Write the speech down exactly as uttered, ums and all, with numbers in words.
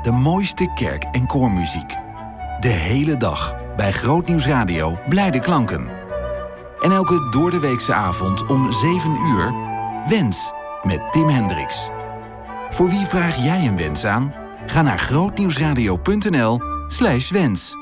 de mooiste kerk- en koormuziek. De hele dag bij Grootnieuws Radio blijde klanken. En elke doordeweekse avond om zeven uur... Wens met Tim Hendricks. Voor wie vraag jij een wens aan? Ga naar grootnieuwsradio punt n l slash wens.